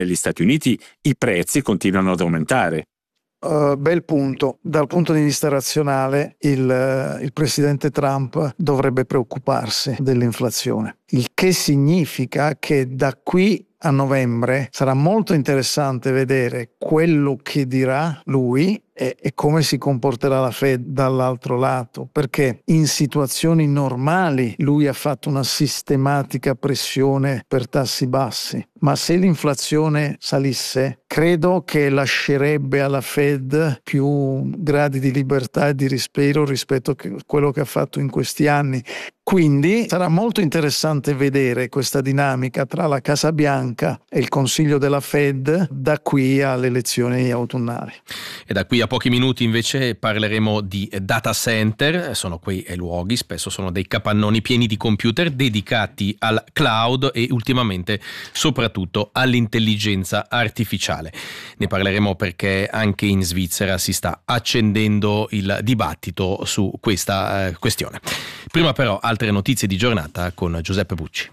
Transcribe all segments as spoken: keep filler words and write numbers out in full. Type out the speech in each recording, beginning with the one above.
negli Stati Uniti i prezzi continuano ad aumentare. Uh, bel punto. Dal punto di vista razionale il, uh, il presidente Trump dovrebbe preoccuparsi dell'inflazione, il che significa che da qui a novembre sarà molto interessante vedere quello che dirà lui e, e come si comporterà la Fed dall'altro lato, perché in situazioni normali lui ha fatto una sistematica pressione per tassi bassi, ma se l'inflazione salisse credo che lascerebbe alla Fed più gradi di libertà e di respiro rispetto a quello che ha fatto in questi anni. Quindi sarà molto interessante vedere questa dinamica tra la Casa Bianca e il Consiglio della Fed da qui alle elezioni autunnali. E da qui a pochi minuti invece parleremo di data center. Sono quei luoghi, spesso sono dei capannoni pieni di computer dedicati al cloud e ultimamente soprattutto all'intelligenza artificiale. Ne parleremo perché anche in Svizzera si sta accendendo il dibattito su questa eh, questione. Prima però altre notizie di giornata con Giuseppe Bucci.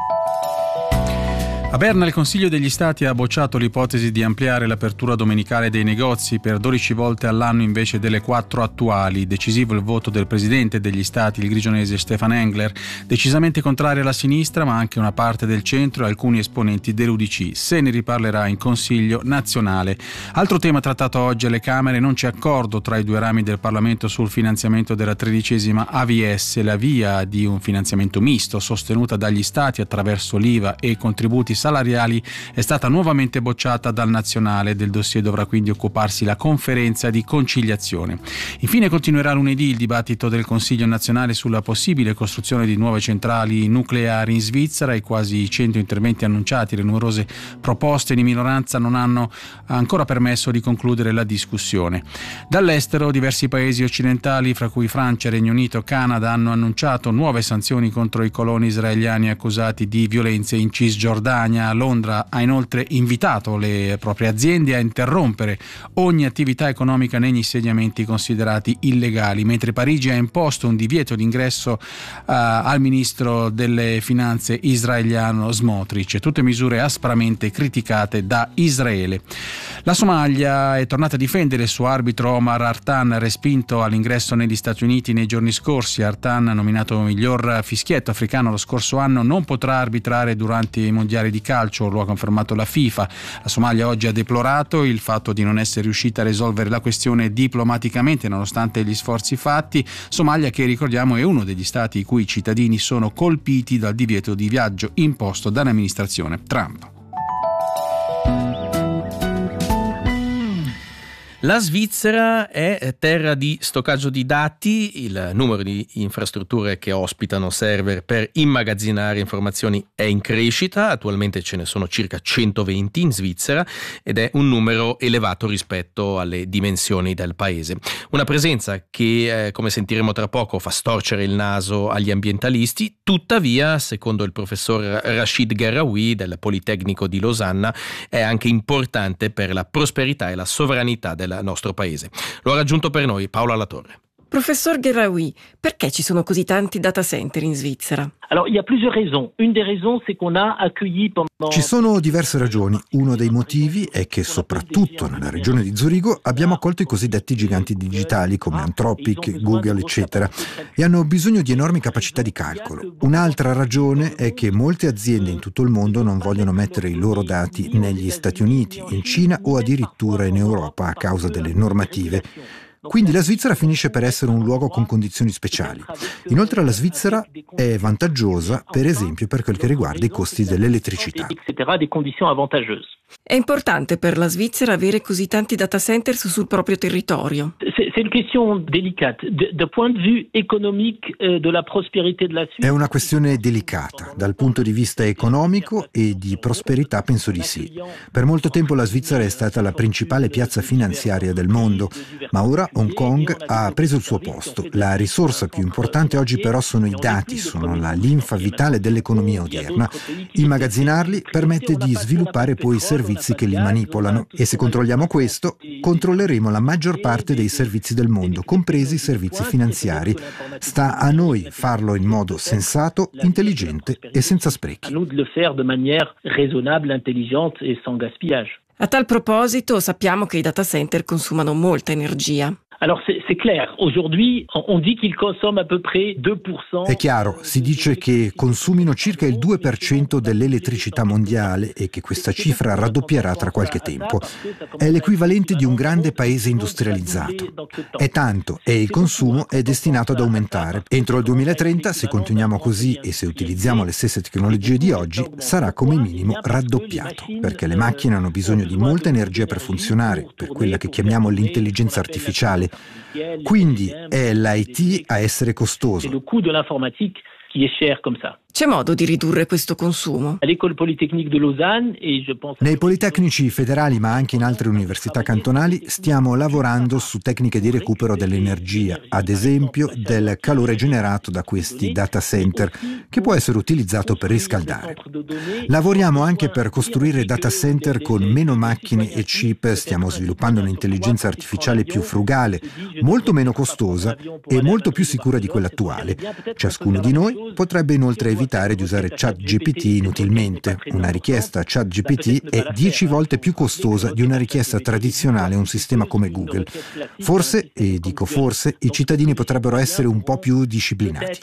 A Berna il Consiglio degli Stati ha bocciato l'ipotesi di ampliare l'apertura domenicale dei negozi per dodici volte all'anno invece delle quattro attuali. Decisivo il voto del Presidente degli Stati, il grigionese Stefan Engler, decisamente contrario alla sinistra ma anche una parte del centro e alcuni esponenti dell'U D C. Se ne riparlerà in Consiglio nazionale. Altro tema trattato oggi alle Camere: non c'è accordo tra i due rami del Parlamento sul finanziamento della tredicesima A V S, la via di un finanziamento misto sostenuta dagli Stati attraverso l'I V A e contributi salariali è stata nuovamente bocciata dal nazionale. Del dossier dovrà quindi occuparsi la conferenza di conciliazione. Infine continuerà lunedì il dibattito del Consiglio nazionale sulla possibile costruzione di nuove centrali nucleari in Svizzera. I quasi cento interventi annunciati e le numerose proposte di minoranza non hanno ancora permesso di concludere la discussione. Dall'estero diversi paesi occidentali, fra cui Francia, Regno Unito e Canada, hanno annunciato nuove sanzioni contro i coloni israeliani accusati di violenze in Cisgiordania. Londra ha inoltre invitato le proprie aziende a interrompere ogni attività economica negli insediamenti considerati illegali, mentre Parigi ha imposto un divieto d'ingresso uh, al ministro delle finanze israeliano Smotrich. Tutte misure aspramente criticate da Israele. La Somalia è tornata a difendere il suo arbitro Omar Artan, respinto all'ingresso negli Stati Uniti nei giorni scorsi. Artan, nominato miglior fischietto africano lo scorso anno, non potrà arbitrare durante i mondiali di calcio, lo ha confermato la FIFA. La Somalia oggi ha deplorato il fatto di non essere riuscita a risolvere la questione diplomaticamente nonostante gli sforzi fatti. Somalia che, ricordiamo, è uno degli stati i cui cittadini sono colpiti dal divieto di viaggio imposto dall'amministrazione Trump. La Svizzera è terra di stoccaggio di dati, il numero di infrastrutture che ospitano server per immagazzinare informazioni è in crescita, attualmente ce ne sono circa centoventi in Svizzera ed è un numero elevato rispetto alle dimensioni del paese. Una presenza che, eh, come sentiremo tra poco, fa storcere il naso agli ambientalisti, tuttavia, secondo il professor Rachid Gheraoui del Politecnico di Losanna, è anche importante per la prosperità e la sovranità del nostro paese. Lo ha raggiunto per noi Paola Latorre. Professor Gheraoui, perché ci sono così tanti data center in Svizzera? Alors, il y a plusieurs raisons. Une des raisons, c'est qu'on a accueilli pendant... Ci sono diverse ragioni. Uno dei motivi è che soprattutto nella regione di Zurigo abbiamo accolto i cosiddetti giganti digitali come Anthropic, Google, eccetera, e hanno bisogno di enormi capacità di calcolo. Un'altra ragione è che molte aziende in tutto il mondo non vogliono mettere i loro dati negli Stati Uniti, in Cina o addirittura in Europa a causa delle normative. Quindi la Svizzera finisce per essere un luogo con condizioni speciali. Inoltre la Svizzera è vantaggiosa, per esempio, per quel che riguarda i costi dell'elettricità. È importante per la Svizzera avere così tanti data centers sul proprio territorio. C'est une question délicate. Da point de vue économique de la prospérité de la Suisse. È una questione delicata. Dal punto di vista economico e di prosperità penso di sì. Per molto tempo la Svizzera è stata la principale piazza finanziaria del mondo, ma ora Hong Kong ha preso il suo posto. La risorsa più importante oggi però sono i dati, sono la linfa vitale dell'economia odierna. Immagazzinarli permette di sviluppare poi servizi servizi che li manipolano e se controlliamo questo, controlleremo la maggior parte dei servizi del mondo, compresi i servizi finanziari. Sta a noi farlo in modo sensato, intelligente e senza sprechi. A nous de le faire de manière raisonnable, intelligente et sans gaspillage. A tal proposito sappiamo che i data center consumano molta energia. Alors c'est, c'est clair, aujourd'hui on dit qu'ils consomment à peu près deux pour cent. È chiaro, si dice che consumino circa il due per cento dell'elettricità mondiale e che questa cifra raddoppierà tra qualche tempo. È l'equivalente di un grande paese industrializzato. È tanto e il consumo è destinato ad aumentare. Entro il duemilatrenta, se continuiamo così e se utilizziamo le stesse tecnologie di oggi, sarà come minimo raddoppiato, perché le macchine hanno bisogno di molta energia per funzionare, per quella che chiamiamo l'intelligenza artificiale. Quindi è l'I T a essere costoso. Le coût de l'informatique qui est cher comme ça. C'è modo di ridurre questo consumo? L'École Polytechnique de Lausanne e je pense Nei politecnici federali, ma anche in altre università cantonali, stiamo lavorando su tecniche di recupero dell'energia, ad esempio del calore generato da questi data center, che può essere utilizzato per riscaldare. Lavoriamo anche per costruire data center con meno macchine e chip, stiamo sviluppando un'intelligenza artificiale più frugale, molto meno costosa e molto più sicura di quella attuale. Ciascuno di noi potrebbe inoltre evitare di usare ChatGPT inutilmente. Una richiesta ChatGPT è dieci volte più costosa di una richiesta tradizionale a un sistema come Google. Forse, e dico forse, i cittadini potrebbero essere un po' più disciplinati.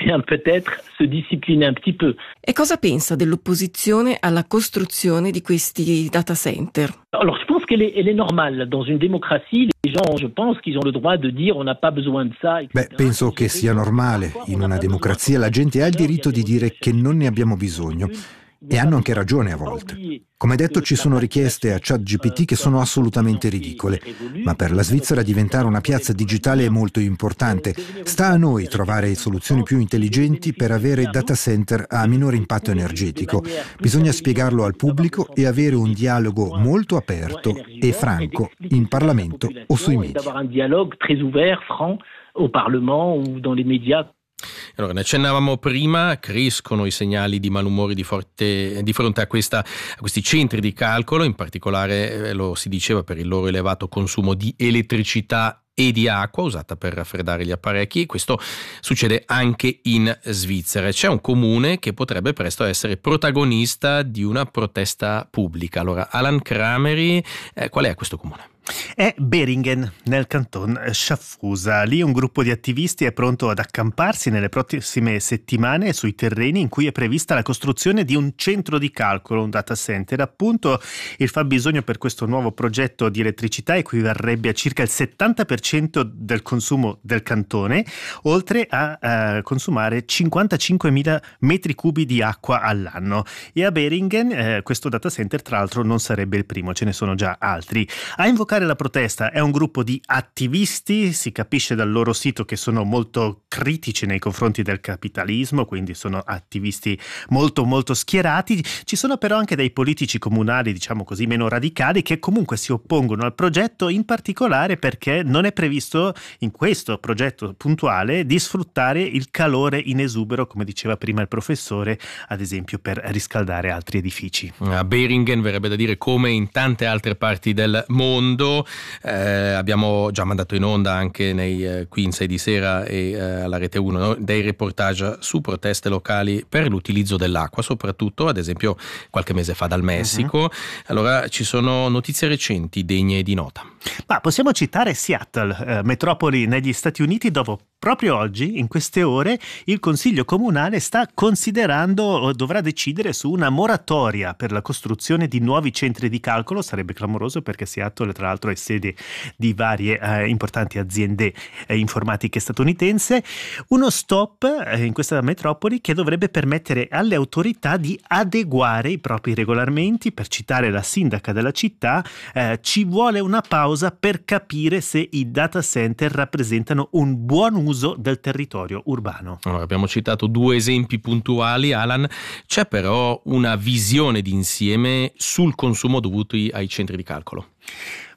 E cosa pensa dell'opposizione alla costruzione di questi data center? Alors je pense qu'elle est, elle est normale. Dans une démocratie, les gens, je pense qu'ils ont le droit de dire on n'a pas besoin de ça. et cetera. Beh, penso che sia normale. In una democrazia la gente ha il diritto di dire che non ne abbiamo bisogno. E hanno anche ragione a volte. Come detto, ci sono richieste a ChatGPT che sono assolutamente ridicole, ma per la Svizzera diventare una piazza digitale è molto importante. Sta a noi trovare soluzioni più intelligenti per avere data center a minore impatto energetico. Bisogna spiegarlo al pubblico e avere un dialogo molto aperto e franco in Parlamento o sui media. D'avoir un dialogue très ouvert, franc, au Parlement ou dans les médias. Allora, ne accennavamo prima, crescono i segnali di malumori di, forte, di fronte a, questa, a questi centri di calcolo, in particolare eh, lo si diceva per il loro elevato consumo di elettricità e di acqua usata per raffreddare gli apparecchi. Questo succede anche in Svizzera. C'è un comune che potrebbe presto essere protagonista di una protesta pubblica. Allora, Alan Crameri, eh, qual è questo comune? È Beringen, nel canton Schaffhausen. Lì un gruppo di attivisti è pronto ad accamparsi nelle prossime settimane sui terreni in cui è prevista la costruzione di un centro di calcolo, un data center. Appunto, il fabbisogno per questo nuovo progetto di elettricità equivarrebbe a circa il settanta per cento del consumo del cantone, oltre a, a consumare cinquantacinquemila metri cubi di acqua all'anno. E a Beringen eh, questo data center, tra l'altro, non sarebbe il primo, ce ne sono già altri. A invocare la protesta è un gruppo di attivisti, si capisce dal loro sito che sono molto critici nei confronti del capitalismo, quindi sono attivisti molto molto schierati. Ci sono però anche dei politici comunali, diciamo così, meno radicali, che comunque si oppongono al progetto, in particolare perché non è previsto in questo progetto puntuale di sfruttare il calore in esubero, come diceva prima il professore, ad esempio per riscaldare altri edifici. A Beringen, verrebbe da dire, come in tante altre parti del mondo. Eh, abbiamo già mandato in onda anche nei, eh, qui in sei di sera e eh, alla Rete uno, no? dei reportage su proteste locali per l'utilizzo dell'acqua, soprattutto ad esempio qualche mese fa dal Messico. Uh-huh. Allora ci sono notizie recenti degne di nota. Ma possiamo citare Seattle, eh, metropoli negli Stati Uniti, dove proprio oggi, in queste ore, il Consiglio Comunale sta considerando o dovrà decidere su una moratoria per la costruzione di nuovi centri di calcolo. Sarebbe clamoroso perché Seattle, tra l'altro, è sede di varie eh, importanti aziende eh, informatiche statunitense. Uno stop eh, in questa metropoli che dovrebbe permettere alle autorità di adeguare i propri regolamenti. Per citare la sindaca della città, eh, ci vuole una pausa per capire se i data center rappresentano un buon uso del territorio urbano. Allora, abbiamo citato due esempi puntuali, Alan. C'è però una visione d'insieme sul consumo dovuto ai centri di calcolo.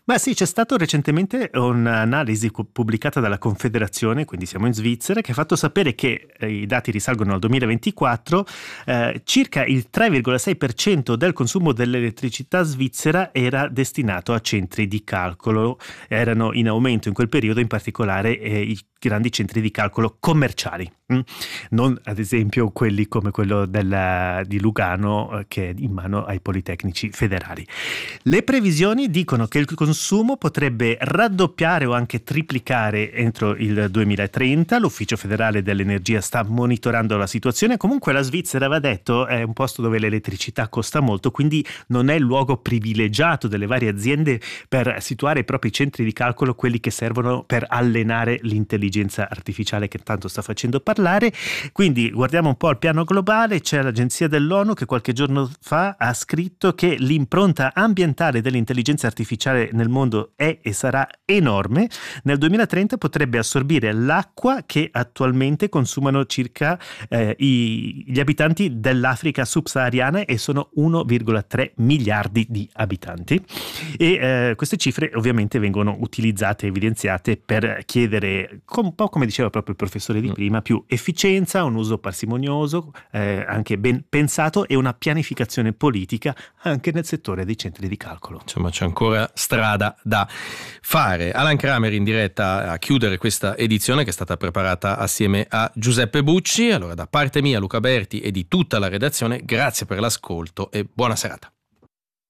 Ma sì, c'è stata recentemente un'analisi pubblicata dalla Confederazione, quindi siamo in Svizzera, che ha fatto sapere che eh, i dati risalgono al duemilaventiquattro, eh, circa il tre virgola sei per cento del consumo dell'elettricità svizzera era destinato a centri di calcolo, erano in aumento in quel periodo, in particolare eh, i grandi centri di calcolo commerciali, mm? non ad esempio quelli come quello della, di Lugano eh, che è in mano ai Politecnici federali. Le previsioni dicono che il consumo potrebbe raddoppiare o anche triplicare entro il duemilatrenta. L'Ufficio federale dell'energia sta monitorando la situazione. Comunque la Svizzera, va detto, è un posto dove l'elettricità costa molto, quindi non è il luogo privilegiato delle varie aziende per situare i propri centri di calcolo, quelli che servono per allenare l'intelligenza artificiale che tanto sta facendo parlare. Quindi guardiamo un po' al piano globale. C'è l'agenzia dell'ONU che qualche giorno fa ha scritto che l'impronta ambientale dell'intelligenza artificiale nel mondo è e sarà enorme. Nel duemilatrenta potrebbe assorbire l'acqua che attualmente consumano circa eh, i, gli abitanti dell'Africa subsahariana, e sono uno virgola tre miliardi di abitanti, e eh, queste cifre ovviamente vengono utilizzate, evidenziate per chiedere, un po' come diceva proprio il professore di prima, più efficienza, un uso parsimonioso, eh, anche ben pensato, e una pianificazione politica anche nel settore dei centri di calcolo. Insomma, c'è ancora strada da fare. Alan Kramer in diretta a chiudere questa edizione, che è stata preparata assieme a Giuseppe Bucci. Allora, da parte mia, Luca Berti, e di tutta la redazione, grazie per l'ascolto e buona serata.